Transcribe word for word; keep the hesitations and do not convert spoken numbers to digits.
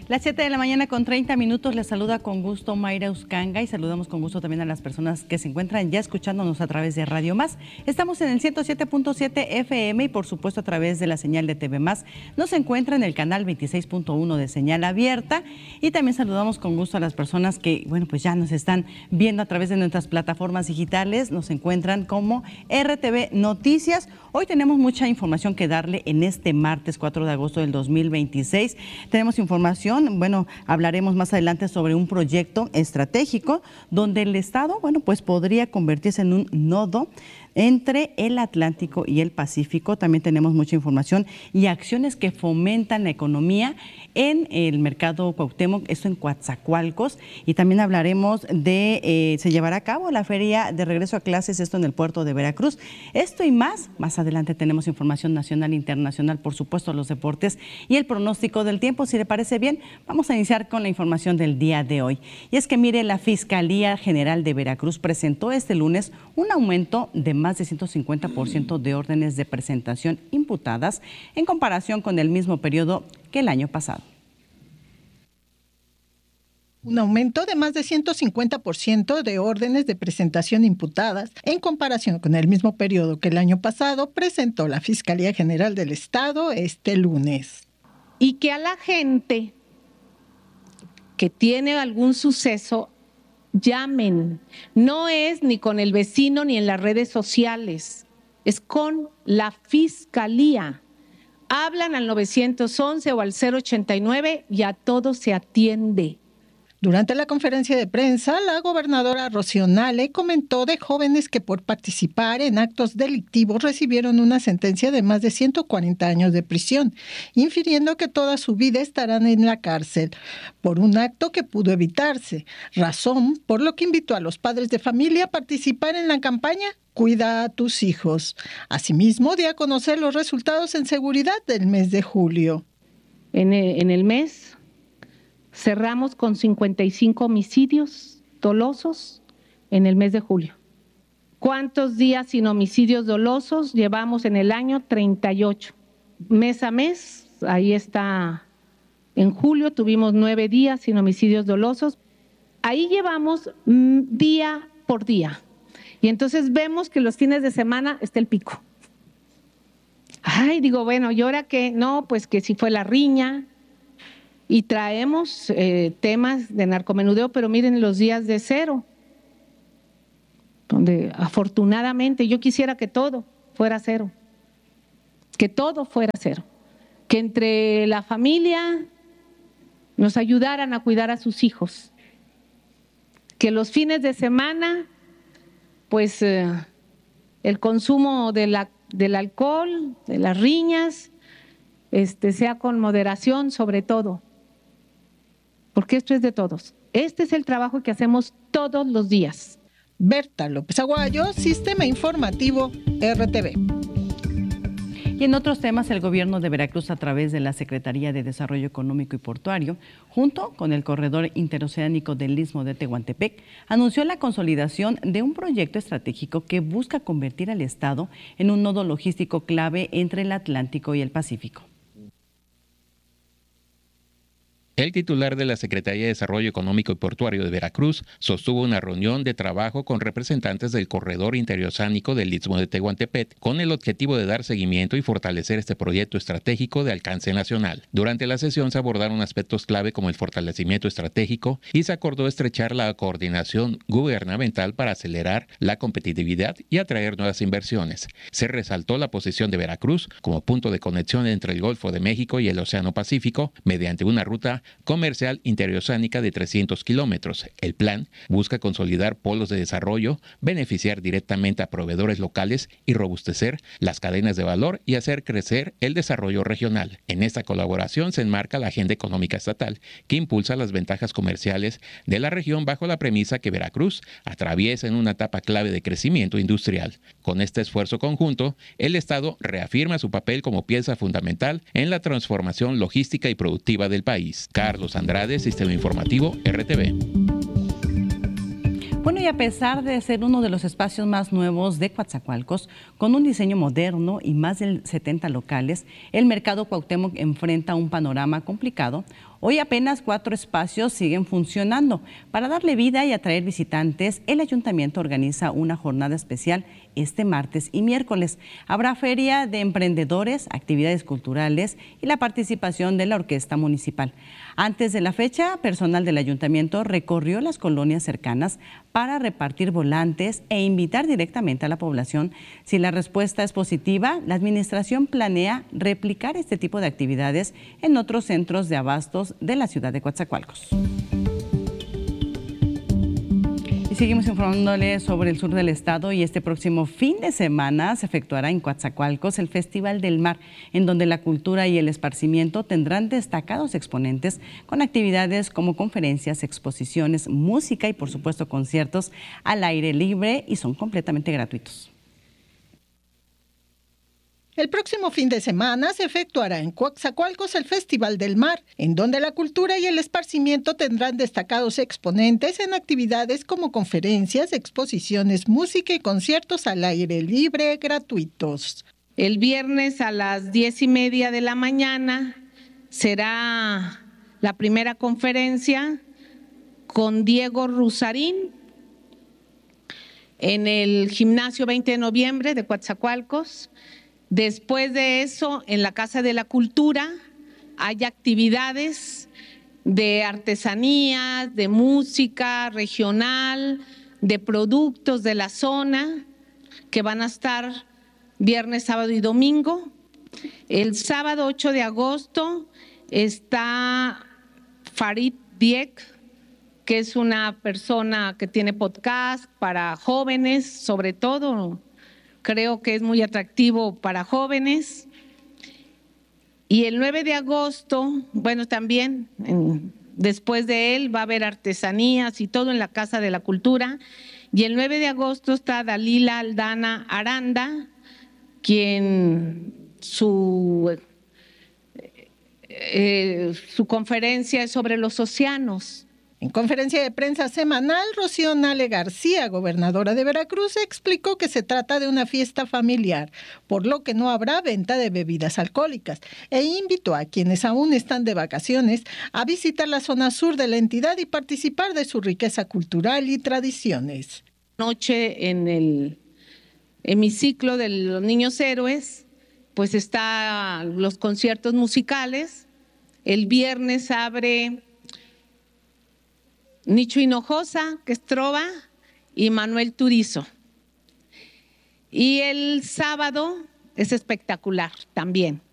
Las siete de la mañana con treinta minutos, les saluda con gusto Mayra Uscanga y saludamos con gusto también a las personas que se encuentran ya escuchándonos a través de Radio Más. Estamos en el ciento siete punto siete F M y por supuesto a través de la señal de T V Más. Nos encuentra en el canal veintiséis punto uno de señal abierta y también saludamos con gusto a las personas que, bueno, pues ya nos están viendo a través de nuestras plataformas digitales. Nos encuentran como R T V Noticias. Hoy tenemos mucha información que darle en este martes cuatro de agosto del dos mil veintiséis. Tenemos información. Bueno, hablaremos más adelante sobre un proyecto estratégico donde el Estado, bueno, pues podría convertirse en un nodo entre el Atlántico y el Pacífico. También tenemos mucha información y acciones que fomentan la economía en el mercado Cuauhtémoc, esto en Coatzacoalcos. Y también hablaremos de, eh, se llevará a cabo la feria de regreso a clases, esto en el puerto de Veracruz. Esto y más, más adelante tenemos información nacional e internacional, por supuesto los deportes y el pronóstico del tiempo. Si le parece bien, vamos a iniciar con la información del día de hoy. Y es que mire, la Fiscalía General de Veracruz presentó este lunes un aumento de más de ciento cincuenta por ciento de órdenes de presentación imputadas en comparación con el mismo periodo que el año pasado. Un aumento de más de ciento cincuenta por ciento de órdenes de presentación imputadas en comparación con el mismo periodo que el año pasado, presentó la Fiscalía General del Estado este lunes. Y que a la gente que tiene algún suceso llamen. No es ni con el vecino ni en las redes sociales, es con la Fiscalía. Hablan al nueve once o al cero ochenta y nueve y a todo se atiende. Durante la conferencia de prensa, la gobernadora Rocío Nale comentó de jóvenes que por participar en actos delictivos recibieron una sentencia de más de ciento cuarenta años de prisión, infiriendo que toda su vida estarán en la cárcel por un acto que pudo evitarse, razón por lo que invitó a los padres de familia a participar en la campaña Cuida a tus hijos. Asimismo, dio a conocer los resultados en seguridad del mes de julio. En el, en el mes cerramos con cincuenta y cinco homicidios dolosos en el mes de julio. ¿Cuántos días sin homicidios dolosos llevamos en el año? treinta y ocho. Mes a mes, ahí está, en julio tuvimos nueve días sin homicidios dolosos. Ahí llevamos mmm, día por día. Y entonces vemos que los fines de semana está el pico. Ay, digo, bueno, ¿y ahora qué? No, pues que sí fue la riña. Y traemos eh, temas de narcomenudeo, pero miren los días de cero, donde afortunadamente yo quisiera que todo fuera cero, que todo fuera cero, que entre la familia nos ayudaran a cuidar a sus hijos, que los fines de semana, pues eh, el consumo de la, del alcohol, de las riñas, este, sea con moderación sobre todo. Porque esto es de todos. Este es el trabajo que hacemos todos los días. Berta López Aguayo, Sistema Informativo R T V. Y en otros temas, el gobierno de Veracruz, a través de la Secretaría de Desarrollo Económico y Portuario, junto con el Corredor Interoceánico del Istmo de Tehuantepec, anunció la consolidación de un proyecto estratégico que busca convertir al Estado en un nodo logístico clave entre el Atlántico y el Pacífico. El titular de la Secretaría de Desarrollo Económico y Portuario de Veracruz sostuvo una reunión de trabajo con representantes del Corredor Interoceánico del Istmo de Tehuantepec con el objetivo de dar seguimiento y fortalecer este proyecto estratégico de alcance nacional. Durante la sesión se abordaron aspectos clave como el fortalecimiento estratégico y se acordó estrechar la coordinación gubernamental para acelerar la competitividad y atraer nuevas inversiones. Se resaltó la posición de Veracruz como punto de conexión entre el Golfo de México y el Océano Pacífico mediante una ruta comercial interoceánica de trescientos kilómetros. El plan busca consolidar polos de desarrollo, beneficiar directamente a proveedores locales y robustecer las cadenas de valor y hacer crecer el desarrollo regional. En esta colaboración se enmarca la agenda económica estatal que impulsa las ventajas comerciales de la región bajo la premisa que Veracruz atraviesa en una etapa clave de crecimiento industrial. Con este esfuerzo conjunto, el Estado reafirma su papel como pieza fundamental en la transformación logística y productiva del país. Carlos Andrade, Sistema Informativo R T V. Bueno, Bueno, y a pesar de ser uno de los espacios más nuevos de Coatzacoalcos, con un diseño moderno y más de setenta locales, el Mercado Cuauhtémoc enfrenta un panorama complicado. Hoy apenas cuatro espacios siguen funcionando. Para darle vida y atraer visitantes, el ayuntamiento organiza una jornada especial este martes y miércoles. Habrá feria de emprendedores, actividades culturales y la participación de la orquesta municipal. Antes de la fecha, personal del ayuntamiento recorrió las colonias cercanas para repartir volantes e invitar directamente a la población. Si la respuesta es positiva, la administración planea replicar este tipo de actividades en otros centros de abastos de la ciudad de Coatzacoalcos. Y seguimos informándoles sobre el sur del estado, y este próximo fin de semana se efectuará en Coatzacoalcos el Festival del Mar, en donde la cultura y el esparcimiento tendrán destacados exponentes con actividades como conferencias, exposiciones, música y por supuesto conciertos al aire libre, y son completamente gratuitos. El próximo fin de semana se efectuará en Coatzacoalcos el Festival del Mar, en donde la cultura y el esparcimiento tendrán destacados exponentes en actividades como conferencias, exposiciones, música y conciertos al aire libre gratuitos. El viernes a las diez y media de la mañana será la primera conferencia con Diego Rusarín en el Gimnasio veinte de noviembre de Coatzacoalcos. Después de eso, en la Casa de la Cultura hay actividades de artesanías, de música regional, de productos de la zona, que van a estar viernes, sábado y domingo. El sábado ocho de agosto está Farid Diek, que es una persona que tiene podcast para jóvenes, sobre todo. Creo que es muy atractivo para jóvenes. Y el nueve de agosto, bueno, también en, después de él va a haber artesanías y todo en la Casa de la Cultura. Y el nueve de agosto está Dalila Aldana Aranda, quien su, eh, su conferencia es sobre los océanos. En conferencia de prensa semanal, Rocío Nale García, gobernadora de Veracruz, explicó que se trata de una fiesta familiar, por lo que no habrá venta de bebidas alcohólicas, e invitó a quienes aún están de vacaciones a visitar la zona sur de la entidad y participar de su riqueza cultural y tradiciones. Noche en el hemiciclo de los Niños Héroes, pues están los conciertos musicales. El viernes abre Nicho Hinojosa, que es trova, y Manuel Turizo. Y el sábado es espectacular también.